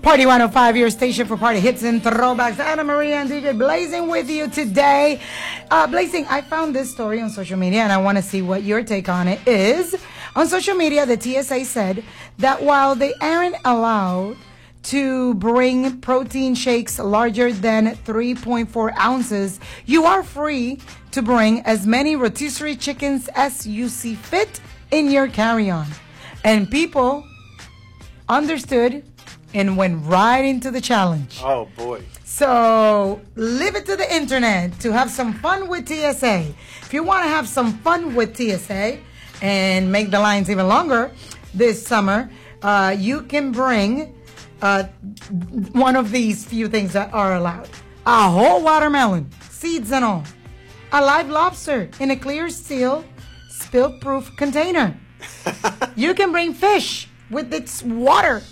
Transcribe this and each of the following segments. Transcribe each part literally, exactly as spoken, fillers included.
Party one oh five, your station for party hits and throwbacks. Anna Maria and D J Blazing with you today. Uh, Blazing, I found this story on social media, and I want to see what your take on it is. On social media, the T S A said that while they aren't allowed to bring protein shakes larger than three point four ounces, you are free to bring as many rotisserie chickens as you see fit in your carry-on. And people understood and went right into the challenge. Oh, boy. So, leave it to the internet to have some fun with T S A. If you want to have some fun with T S A and make the lines even longer this summer, uh, you can bring uh, one of these few things that are allowed. A whole watermelon, seeds and all. A live lobster in a clear steel, spill-proof container. You can bring fish with its water.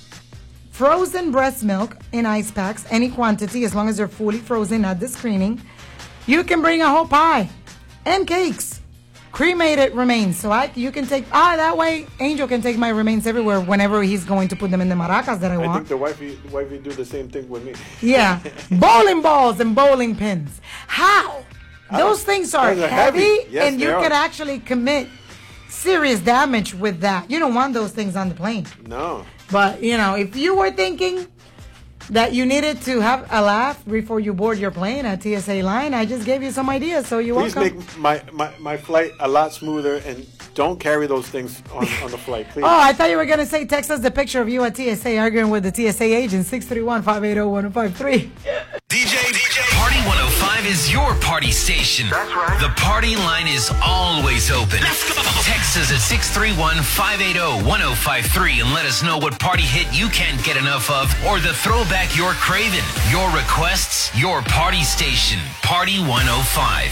Frozen breast milk in ice packs, any quantity, as long as they're fully frozen at the screening. You can bring a whole pie and cakes. Cremated remains. So I, you can take, ah, that way Angel can take my remains everywhere whenever he's going to put them in the maracas that I want. I think the wifey, the wifey do the same thing with me. Yeah. Bowling balls and bowling pins. How? Those things are, those are heavy, heavy. Yes, and you are. can actually commit serious damage with that. You don't want those things on the plane. No. But, you know, if you were thinking that you needed to have a laugh before you board your plane at T S A line, I just gave you some ideas, so you're Please welcome. make my, my, my flight a lot smoother, and don't carry those things on, on the flight, please. Oh, I thought you were going to say text us the picture of you at T S A arguing with the T S A agent, six three one, five eight zero, one zero five three. D J, D J, Party one oh five is your party station. That's right. The party line is always open. Let's go. Text us at six three one, five eight zero, one zero five three and let us know what party hit you can't get enough of or the throwback you're craving. Your requests, your party station. Party one oh five.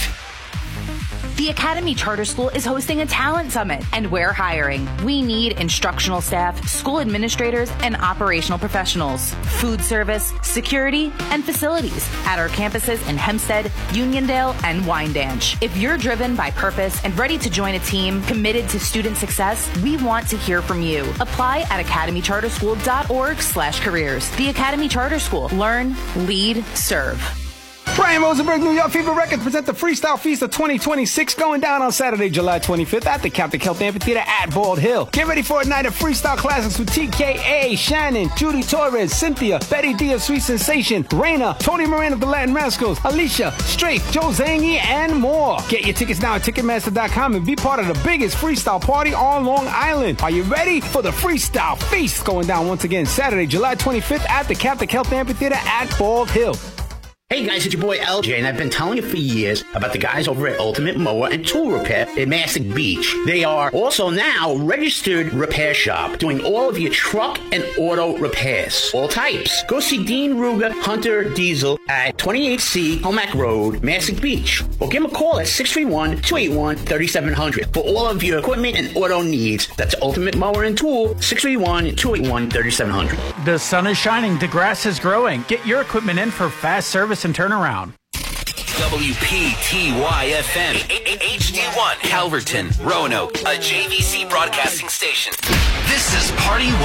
The Academy Charter School is hosting a talent summit, and we're hiring. We need instructional staff, school administrators, and operational professionals, food service, security, and facilities at our campuses in Hempstead, Uniondale, and Wyandanch. If you're driven by purpose and ready to join a team committed to student success, we want to hear from you. Apply at academy charter school dot org slash careers. The Academy Charter School. Learn, lead, serve. Brian Rosenberg, New York Fever Records present the Freestyle Feast of twenty twenty-six going down on Saturday, July twenty-fifth at the Captain Health Amphitheater at Bald Hill. Get ready for a night of freestyle classics with T K A, Shannon, Judy Torres, Cynthia, Betty D of Sweet Sensation, Raina, Tony Moran of the Latin Rascals, Alicia, Strafe, Joe Zangi, and more. Get your tickets now at Ticketmaster dot com and be part of the biggest freestyle party on Long Island. Are you ready for the Freestyle Feast going down once again Saturday, July twenty-fifth at the Captain Health Amphitheater at Bald Hill? Hey guys, it's your boy L J, and I've been telling you for years about the guys over at Ultimate Mower and Tool Repair in Massac Beach. They are also now registered repair shop, doing all of your truck and auto repairs, all types. Go see Dean Ruger Hunter Diesel at twenty-eight C Homack Road, Massac Beach, or give him a call at six three one, two eight one, three seven zero zero for all of your equipment and auto needs. That's Ultimate Mower and Tool, six three one, two eight one, three seven zero zero. The sun is shining, the grass is growing. Get your equipment in for fast service and turnaround. W P T Y F M, H D one, Calverton, Roanoke, a J V C broadcasting station. This is Party one